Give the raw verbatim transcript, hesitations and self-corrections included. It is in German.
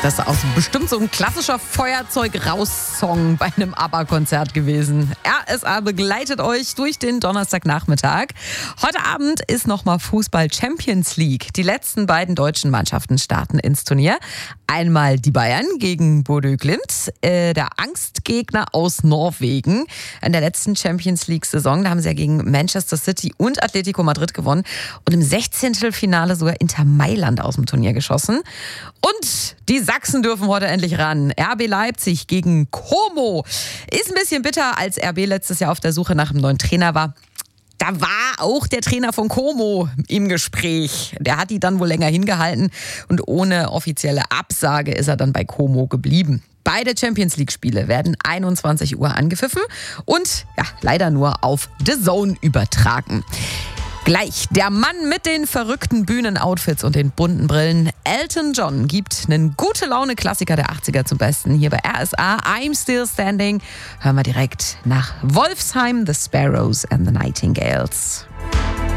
Das ist auch bestimmt so ein klassischer Feuerzeug-Raus-Song bei einem ABBA-Konzert gewesen. R S A begleitet euch durch den Donnerstagnachmittag. Heute Abend ist nochmal Fußball-Champions League. Die letzten beiden deutschen Mannschaften starten ins Turnier. Einmal die Bayern gegen Bodø Glimt, äh, der Angstgegner aus Norwegen. In der letzten Champions League-Saison, da haben sie ja gegen Manchester City und Atletico Madrid gewonnen und im Sechzehntelfinale sogar Inter Mailand aus dem Turnier geschossen. Und die Sachsen dürfen heute endlich ran. R B Leipzig gegen Como. Ist ein bisschen bitter, als R B letztes Jahr auf der Suche nach einem neuen Trainer war. Da war auch der Trainer von Como im Gespräch. Der hat die dann wohl länger hingehalten und ohne offizielle Absage ist er dann bei Como geblieben. Beide Champions-League-Spiele werden einundzwanzig Uhr angepfiffen und ja, leider nur auf The Zone übertragen. Gleich der Mann mit den verrückten Bühnenoutfits und den bunten Brillen. Elton John gibt einen Gute-Laune-Klassiker der achtziger zum Besten hier bei R S A. I'm Still Standing. Hören wir direkt nach Wolfsheim, The Sparrows and the Nightingales.